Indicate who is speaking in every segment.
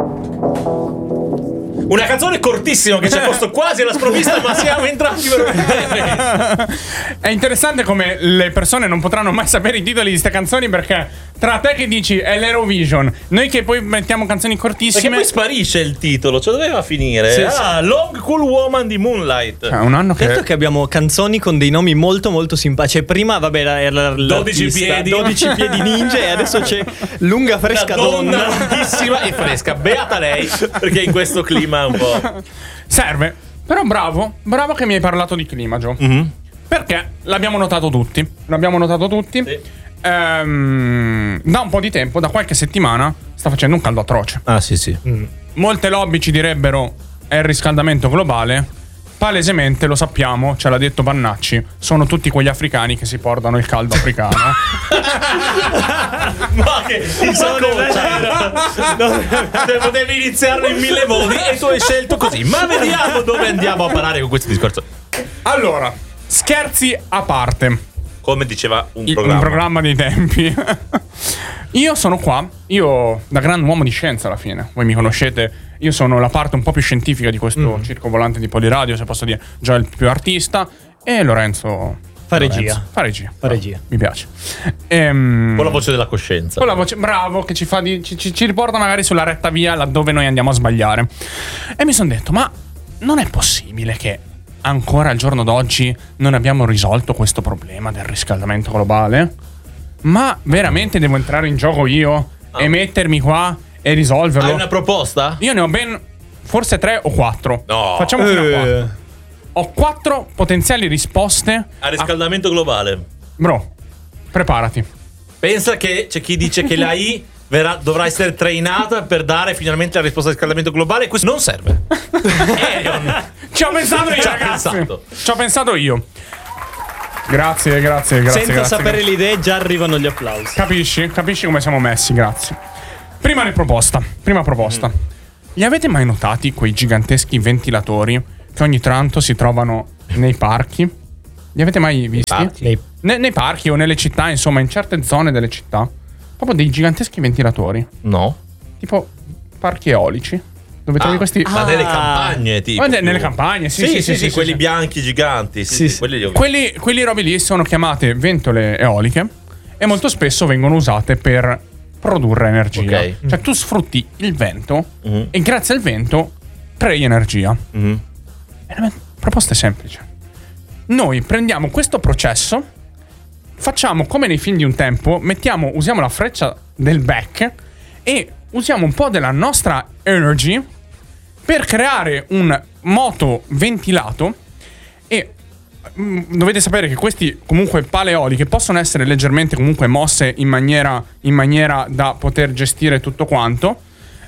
Speaker 1: Una canzone cortissima che ci ha posto quasi alla sprovvista, ma siamo entrati veramente.
Speaker 2: È interessante come le persone non potranno mai sapere i titoli di queste canzoni, perché tra te che dici è l'Eurovision, noi che poi mettiamo canzoni cortissime,
Speaker 1: Perché poi sparisce il titolo, cioè doveva finire.
Speaker 3: Sì,
Speaker 1: Long Cool Woman di Moonlight.
Speaker 2: un anno
Speaker 3: Certo
Speaker 2: che
Speaker 3: che abbiamo canzoni con dei nomi molto molto simpatici. Cioè, prima, vabbè, era
Speaker 1: 12 piedi.
Speaker 3: 12 piedi ninja, e adesso c'è lunga fresca
Speaker 1: Una
Speaker 3: donna.
Speaker 1: donna lunghissima e fresca. Beata lei, perché in questo clima un po'.
Speaker 2: serve. Però bravo che mi hai parlato di clima, Gio. Perché l'abbiamo notato tutti.
Speaker 1: Sì.
Speaker 2: Da un po' di tempo, da qualche settimana, sta facendo un caldo atroce.
Speaker 1: Ah, sì.
Speaker 2: Molte lobby ci direbbero è il riscaldamento globale. Palesemente lo sappiamo, ce l'ha detto Bannacci, sono tutti quegli africani che si portano il caldo africano.
Speaker 1: Ma che potevi iniziarlo in 1000 modi e tu hai scelto così. Ma vediamo dove andiamo a parare con questo discorso.
Speaker 2: Allora, scherzi a parte,
Speaker 1: Come diceva un
Speaker 2: un
Speaker 1: programma.
Speaker 2: programma dei tempi. Io sono qua, io da gran uomo di scienza alla fine, voi mi conoscete, io sono la parte un po' più scientifica di questo circo volante di Poliradio, se posso dire, già il più artista, e Lorenzo
Speaker 3: Fa regia.
Speaker 2: Fa regia.
Speaker 3: Fa regia.
Speaker 2: Mi piace.
Speaker 1: Con la voce della coscienza.
Speaker 2: Con la voce, bravo, che ci fa ci riporta magari sulla retta via laddove noi andiamo a sbagliare. E mi sono detto, ma non è possibile che ancora al giorno d'oggi non abbiamo risolto questo problema del riscaldamento globale? Ma veramente devo entrare in gioco io e mettermi qua e risolverlo?
Speaker 1: Hai una proposta?
Speaker 2: Io ne ho ben forse 3 o 4.
Speaker 1: No.
Speaker 2: Facciamo fino a 4. Ho 4 potenziali risposte.
Speaker 1: Al riscaldamento globale.
Speaker 2: Bro, preparati.
Speaker 1: Pensa che c'è chi dice che la I dovrà essere trainata per dare finalmente la risposta al riscaldamento globale. Questo non serve. Elion.
Speaker 2: Ci ho pensato io,
Speaker 1: Ci ha
Speaker 2: ragazzi.
Speaker 1: pensato.
Speaker 2: Ci ho pensato io. Grazie.
Speaker 3: Senza sapere le idee già arrivano gli applausi.
Speaker 2: Capisci come siamo messi, grazie. Prima proposta. Li avete mai notati quei giganteschi ventilatori che ogni tanto si trovano nei parchi? Li avete mai visti? Nei parchi o nelle città, insomma, in certe zone delle città. Proprio dei giganteschi ventilatori.
Speaker 1: No.
Speaker 2: Tipo parchi eolici. Dove trovi questi...
Speaker 1: Ma nelle campagne, tipo.
Speaker 2: Nelle campagne, sì,
Speaker 1: quelli bianchi giganti. Sì.
Speaker 2: Quelli robe lì sono chiamate ventole eoliche e molto spesso vengono usate per produrre energia.
Speaker 1: Ok.
Speaker 2: Cioè tu sfrutti il vento e grazie al vento crei energia. E la proposta è semplice. Noi prendiamo questo processo, facciamo come nei film di un tempo, usiamo la freccia del back e usiamo un po' della nostra energy per creare un moto ventilato. E dovete sapere che questi comunque pale eoliche possono essere leggermente comunque mosse in maniera da poter gestire tutto quanto,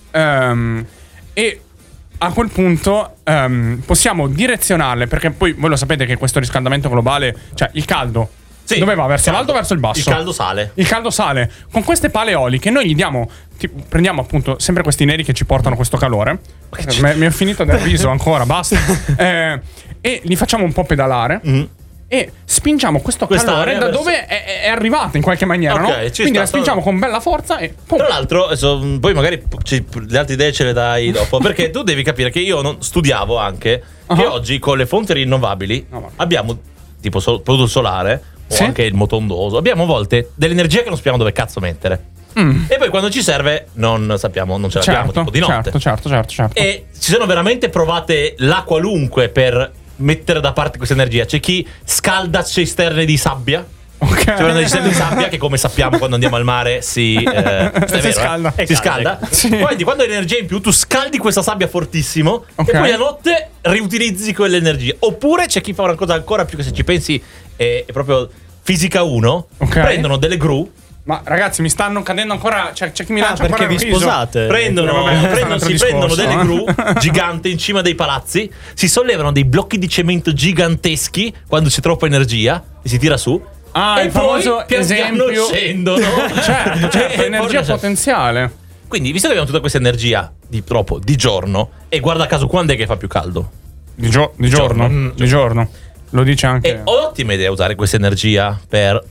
Speaker 2: e a quel punto possiamo direzionarle, perché poi voi lo sapete che questo riscaldamento globale, cioè il caldo, dove va? Verso l'alto o verso il basso?
Speaker 1: Il caldo sale.
Speaker 2: Con queste pale eoliche noi gli diamo, prendiamo appunto sempre questi neri che ci portano questo calore. Mi ho finito del riso ancora, basta. E li facciamo un po' pedalare. E spingiamo questo calore da dove è arrivato in qualche maniera, no? Quindi la spingiamo con bella forza e pum.
Speaker 1: Tra l'altro, poi magari le altre idee ce le dai dopo. Perché tu devi capire che io studiavo anche che oggi con le fonti rinnovabili abbiamo tipo prodotto solare o anche il motondoso. Abbiamo a volte dell'energia che non sappiamo dove cazzo mettere. E poi quando ci serve non sappiamo, non ce l'abbiamo, tipo di notte.
Speaker 2: Certo.
Speaker 1: E ci sono veramente provate la qualunque per mettere da parte questa energia. C'è chi scalda cisterne di sabbia.
Speaker 2: Ok.
Speaker 1: C'è una cisterne di sabbia che, come sappiamo, quando andiamo al mare si
Speaker 2: scalda.
Speaker 1: Si scalda.
Speaker 2: Sì.
Speaker 1: Poi quando hai energia in più tu scaldi questa sabbia fortissimo e poi a notte riutilizzi quell'energia. Oppure c'è chi fa una cosa ancora più, che se ci pensi è proprio fisica 1. Prendono delle gru.
Speaker 2: Ma ragazzi, mi stanno cadendo ancora. C'è chi mi lancia
Speaker 3: perché
Speaker 2: ancora
Speaker 3: vi sposate?
Speaker 1: Prendono delle gru giganti in cima dei palazzi, si sollevano dei blocchi di cemento giganteschi quando c'è troppa energia e si tira su.
Speaker 2: E
Speaker 1: il
Speaker 2: poi
Speaker 1: famoso esempio scendono.
Speaker 2: certo, energia potenziale.
Speaker 1: Quindi, visto che abbiamo tutta questa energia di giorno, e guarda caso quando è che fa più caldo?
Speaker 2: Di giorno. Lo dice anche.
Speaker 1: È ottima idea usare questa energia per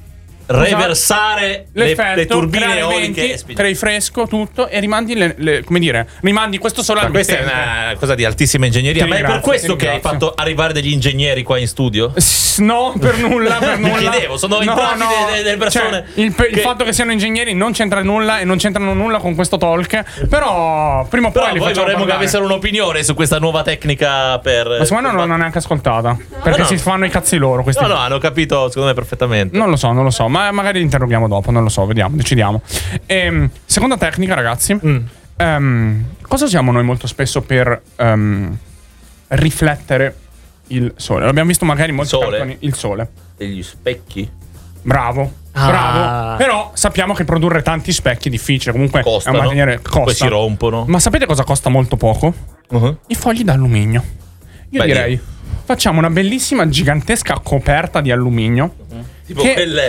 Speaker 1: reversare le turbine eoliche,
Speaker 2: crei fresco, tutto, e rimandi rimandi questo solo al
Speaker 1: questa è una cosa di altissima ingegneria. Ma è per questo che hai fatto arrivare degli ingegneri qua in studio?
Speaker 2: No, per nulla.
Speaker 1: Mi chiedevo, sono entrati delle persone.
Speaker 2: Cioè, il fatto che siano ingegneri non c'entra nulla, e non c'entrano nulla con questo talk. Però prima o poi li facciamo
Speaker 1: vorremmo che avessero un'opinione su questa nuova tecnica per.
Speaker 2: Ma secondo me non l'hanno neanche ascoltata. Perché si fanno i cazzi loro questi.
Speaker 1: No, hanno capito secondo me perfettamente.
Speaker 2: Non lo so. Ma magari li interroghiamo dopo, non lo so, decidiamo. Seconda tecnica, ragazzi. Cosa usiamo noi molto spesso per riflettere il sole? L'abbiamo visto magari molto il sole.
Speaker 1: Degli specchi?
Speaker 2: Bravo. Però sappiamo che produrre tanti specchi è difficile. Comunque
Speaker 1: costano,
Speaker 2: è un materiale costa.
Speaker 1: Poi si rompono.
Speaker 2: Ma sapete cosa costa molto poco? I fogli d'alluminio. Io direi facciamo una bellissima gigantesca coperta di alluminio.
Speaker 1: Tipo quelle.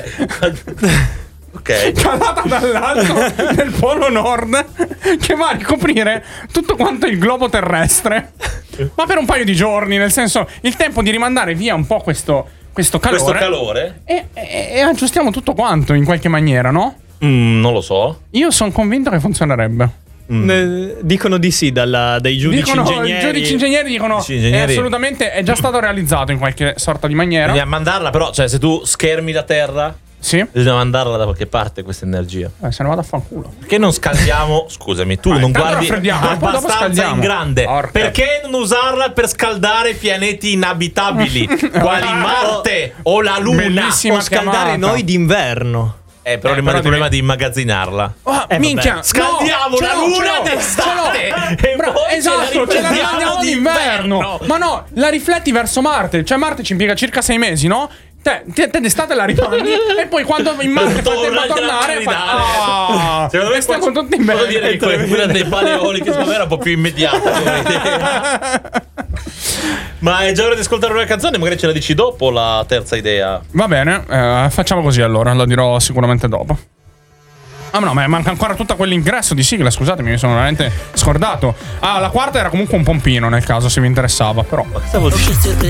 Speaker 1: Ok.
Speaker 2: Calata dall'alto nel polo nord, che va a ricoprire tutto quanto il globo terrestre. Ma per un paio di giorni, nel senso, il tempo di rimandare via un po' questo calore. E aggiustiamo tutto quanto in qualche maniera, no?
Speaker 1: Non lo so.
Speaker 2: Io sono convinto che funzionerebbe.
Speaker 3: Dicono di sì dai giudici ingegneri.
Speaker 2: I giudici ingegneri dicono assolutamente è già stato realizzato in qualche sorta di maniera.
Speaker 1: Bisogna mandarla, però, cioè, se tu schermi la terra, bisogna mandarla da qualche parte questa energia.
Speaker 2: Se ne vada a fanculo.
Speaker 1: Perché non scaldiamo? Scusami, tu non guardi abbastanza in grande. Perché non usarla per scaldare pianeti inabitabili quali Marte o la Luna?
Speaker 3: O scaldare noi d'inverno.
Speaker 1: Però rimane il problema di immagazzinarla.
Speaker 2: Minchia,
Speaker 1: scaldiamo la Luna d'estate.
Speaker 2: Esatto, ce la rimandiamo d'inverno. Ma no, la rifletti verso Marte. Cioè Marte ci impiega circa 6 mesi, no? Te d'estate la rimandi e poi quando in Marte fa tempo a tornare
Speaker 1: secondo me stiamo tutti bene. Posso dire che quella delle pale eoliche era un po' più immediata. Ma è già ora di ascoltare una canzone, magari ce la dici dopo la terza idea.
Speaker 2: Va bene, facciamo così allora, la dirò sicuramente dopo. Ah no, ma manca ancora tutto quell'ingresso di sigla, scusatemi, mi sono veramente scordato. La quarta era comunque un pompino nel caso, se vi interessava, però.
Speaker 1: Ma cosa vuol dire?